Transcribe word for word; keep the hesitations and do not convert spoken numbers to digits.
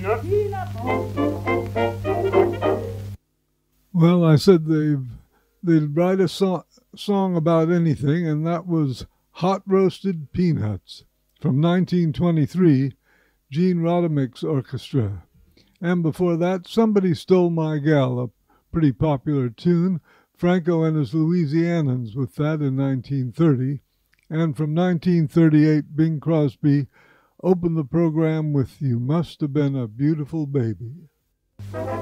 peanut. Well, I said they've, they'd write a so- song about anything, and that was Hot Roasted Peanuts from nineteen twenty-three, Gene Rodemick's orchestra. And before that, Somebody Stole My Gal, a pretty popular tune, Franco and his Louisianans with that in nineteen thirty. And from nineteen thirty-eight, Bing Crosby opened the program with You Must Have Been a Beautiful Baby.